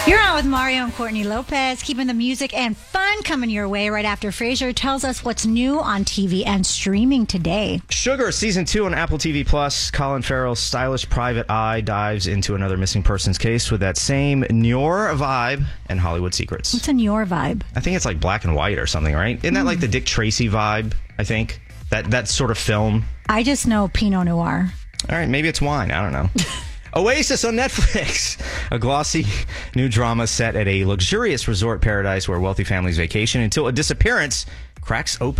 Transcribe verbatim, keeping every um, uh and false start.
You're on with Mario and Courtney Lopez, keeping the music and fun coming your way right after Frasier tells us what's new on T V and streaming today. Sugar, Season two on Apple T V Plus. Colin Farrell's stylish private eye dives into another missing persons case with that same Noir vibe and Hollywood secrets. What's in your vibe? I think it's like black and white or something, right? Isn't that like the Dick Tracy vibe, I think? That, that sort of film? I just know Pinot Noir. All right, maybe it's wine. I don't know. Oasis on Netflix. A glossy new drama set at a luxurious resort paradise where wealthy families vacation until a disappearance cracks open